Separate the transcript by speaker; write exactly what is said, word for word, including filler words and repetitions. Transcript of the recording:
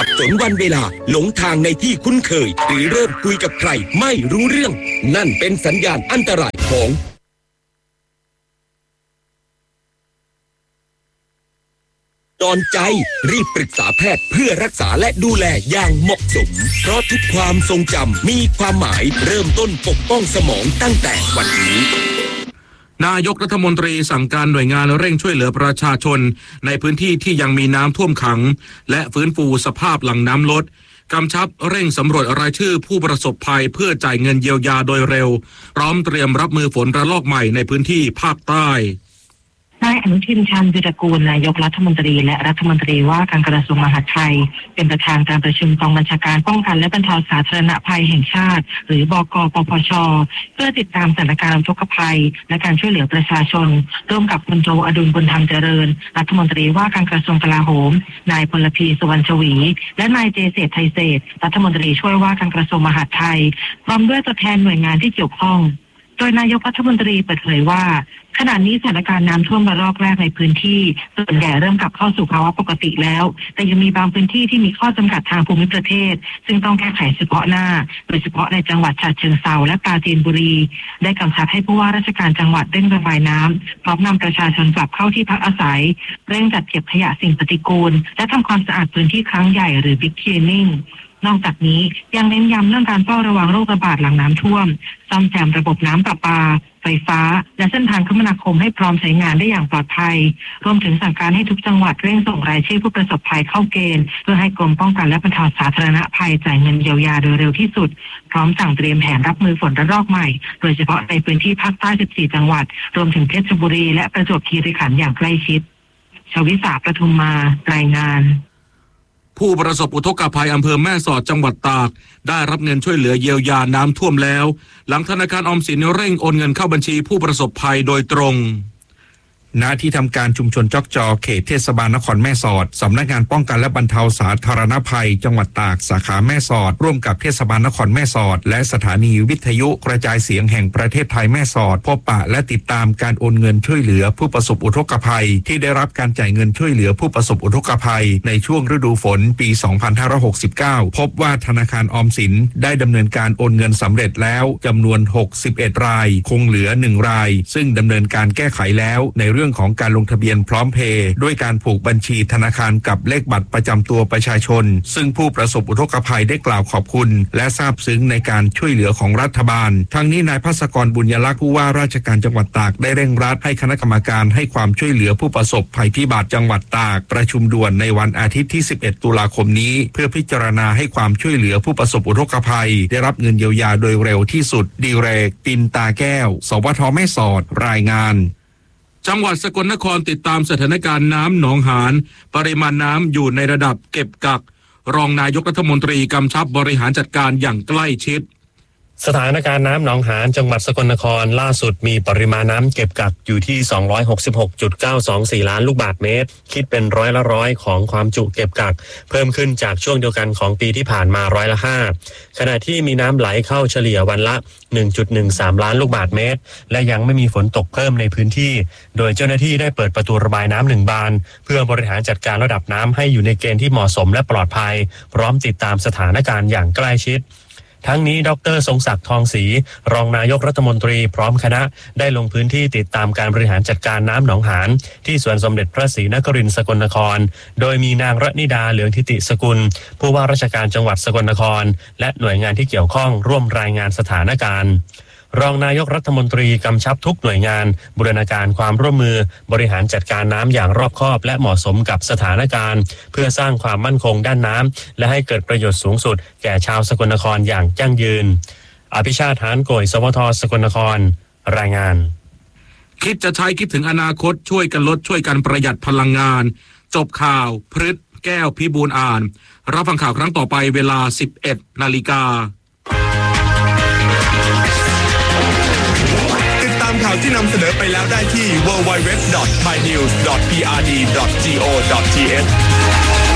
Speaker 1: สับสนวันเวลาหลงทางในที่คุ้นเคยหรือเริ่มคุยกับใครไม่รู้เรื่องนั่นเป็นสัญญาณอันตรายของตอนใจรีบปรึกษาแพทย์เพื่อรักษาและดูแลอย่างเหมาะสมเพราะทุกความทรงจำมีความหมายเริ่มต้นปกป้องสมองตั้งแต่วันนี้
Speaker 2: นายกรัฐมนตรีสั่งการหน่วยงานเร่งช่วยเหลือประชาชนในพื้นที่ที่ยังมีน้ำท่วมขังและฟื้นฟูสภาพหลังน้ำลดกำชับเร่งสำรวจรายชื่อผู้ประสบภัยเพื่อจ่ายเงินเยียวยาโดยเร็วพร้อมเตรียมรับมือฝนระลอกใหม่ในพื้นที่ภาคใต้
Speaker 3: นายอนุทิน ชาญวีรกูลนายกรัฐมนตรีและรัฐมนตรีว่าการกระทรวงมหาดไทยเป็นประธานการประชุมกองบัญชาการป้องกันและบรรเทาสาธารณภัยแห่งชาติหรือบก.ปปช.เพื่อติดตามสถานการณ์อุทกภัยและการช่วยเหลือประชาชนร่วมกับพลโทอดุลบุญธรรมเจริญรัฐมนตรีว่าการกระทรวงกลาโหมนายพลพีสุวรรณชวีและนายเจเศรษฐ์ไทยเศรษฐ์รัฐมนตรีช่วยว่าการกระทรวงมหาดไทยพร้อมด้วยตัวแทนหน่วยงานที่เกี่ยวข้องโดยนายกรัฐมนตรีเปิดเผยว่าขณะนี้สถานการณ์น้ำท่วมระลอกแรกในพื้นที่ส่วนใหญ่เริ่มกลับเข้าสู่ภาวะปกติแล้วแต่ยังมีบางพื้นที่ที่มีข้อจำกัดทางภูมิประเทศซึ่งต้องแก้ไขเฉพาะหน้าโดยเฉพาะในจังหวัดฉะเชิงเทราและปราจีนบุรีได้กำชับให้ผู้ว่าราชการจังหวัดเร่งระบายน้ำพร้อมนำประชาชนกลับเข้าที่พักอาศัยเร่งจัดเก็บขยะสิ่งปฏิกูลและทำความสะอาดพื้นที่ครั้งใหญ่หรือ Big Cleaningนอกจากนี้ยังเน้นย้ำเรื่องการเฝ้าระวังโรคระบาดหลังน้ำท่วมซ่อมแซมระบบน้ำประปาไฟฟ้าและเส้นทางคมนาคมให้พร้อมใช้งานได้อย่างปลอดภัยรวมถึงสั่งการให้ทุกจังหวัดเร่งส่งรายชื่อผู้ประสบภัยเข้าเกณฑ์เพื่อให้กรมป้องกันและบรรเทาสาธารณภัยจ่ายเงินเยียวยาโดยเร็วที่สุดพร้อมสั่งเตรียมแผนรับมือฝนระลอกใหม่โดยเฉพาะในพื้นที่ภาคใต้สิบสี่จังหวัดรวมถึงเพชรบุรีและประจวบคีรีขันธ์อย่างใกล้ชิดชวิสาปทุมมารายงาน
Speaker 2: ผู้ประสบอุทกภัยอำเภอแม่สอดจังหวัดตากได้รับเงินช่วยเหลือเยียวยาน้ำท่วมแล้วหลังธนาคารออมสินเร่งโอนเงินเข้าบัญชีผู้ประสบภัยโดยตรงณที่ทำการชุมชนจอกจอเขตเทศบาลนครแม่สอดสำนักงานป้องกันและบรรเทาสาธารณภัยจังหวัดตากสาขาแม่สอดร่วมกับเทศบาลนครแม่สอดและสถานีวิทยุกระจายเสียงแห่งประเทศไทยแม่สอดพบปะและติดตามการโอนเงินช่วยเหลือผู้ประสบอุทกภัยที่ได้รับการจ่ายเงินช่วยเหลือผู้ประสบอุทกภัยในช่วงฤดูฝนปีสองพันห้าร้อยหกสิบเก้าพบว่าธนาคารออมสินได้ดำเนินการโอนเงินสำเร็จแล้วจำนวนหกสิบเอ็ดรายคงเหลือหนึ่งรายซึ่งดำเนินการแก้ไขแล้วในเรื่องของการลงทะเบียนพร้อมเพย์ด้วยการผูกบัญชีธนาคารกับเลขบัตรประจำตัวประชาชนซึ่งผู้ประสบอุทกภัยได้กล่าวขอบคุณและซาบซึ้งในการช่วยเหลือของรัฐบาลทั้งนี้นายภัสกรบุญยลักษณ์ผู้ว่าราชการจังหวัดตากได้เร่งรัดให้คณะกรรมการให้ความช่วยเหลือผู้ประสบภัยพิบัติจังหวัดตากประชุมด่วนในวันอาทิตย์ที่สิบเอ็ดตุลาคมนี้เพื่อพิจารณาให้ความช่วยเหลือผู้ประสบอุทกภัยได้รับเงินเยียวยาโดยเร็วที่สุดดีเรกปินตาแก้วสวทแม่สอดรายงานจังหวัดสกลนครติดตามสถานการณ์น้ำหนองหานปริมาณน้ำอยู่ในระดับเก็บกักรองนายกรัฐมนตรีกำชับบริหารจัดการอย่างใกล้ชิด
Speaker 4: สถานการณ์น้ำหนองหานจังหวัดสกลนครล่าสุดมีปริมาณน้ำเก็บกักอยู่ที่ สองร้อยหกสิบหกจุดเก้าสองสี่ ล้านลูกบาศก์เมตรคิดเป็นร้อยละร้อยของความจุเก็บกักเพิ่มขึ้นจากช่วงเดียวกันของปีที่ผ่านมาร้อยละห้าขณะที่มีน้ำไหลเข้าเฉลี่ยวันละ หนึ่งจุดหนึ่งสาม ล้านลูกบาศก์เมตรและยังไม่มีฝนตกเพิ่มในพื้นที่โดยเจ้าหน้าที่ได้เปิดประตูระบายน้ำหนึ่งบานเพื่อบริหารจัดการระดับน้ำให้อยู่ในเกณฑ์ที่เหมาะสมและปลอดภัยพร้อมติดตามสถานการณ์อย่างใกล้ชิดทั้งนี้ดร.ทรงศักดิ์ทองศรีรองนายกรัฐมนตรีพร้อมคณะได้ลงพื้นที่ติดตามการบริหารจัดการน้ำหนองหานที่สวนสมเด็จพระศรีนครินทร์สกลนครโดยมีนางรนิดาเหลืองทิติสกุลผู้ว่าราชการจังหวัดสกลนครและหน่วยงานที่เกี่ยวข้องร่วมรายงานสถานการณ์รองนายกรัฐมนตรีกำชับทุกหน่วยงานบูรณาการความร่วมมือบริหารจัดการน้ำอย่างรอบคอบและเหมาะสมกับสถานการณ์เพื่อสร้างความมั่นคงด้านน้ำและให้เกิดประโยชน์สูงสุดแก่ชาวสกลนครอย่างยั่งยืนอภิชาติ หานโกยสวทสกลนครรายงาน
Speaker 2: คิดจะใช้คิดถึงอนาคตช่วยกันลดช่วยกันประหยัดพลังงานจบข่าวพฤษแก้วพิบูลอ่านรับฟังข่าวครั้งต่อไปเวลา สิบเอ็ดนาฬิกา
Speaker 5: ข่าวที่นำเสนอไปแล้วได้ที่ ดับเบิลยู ดับเบิลยู ดับเบิลยู ดอท ไม นิวส์ ดอท พี อาร์ ดี ดอท โก ดอท ที เอช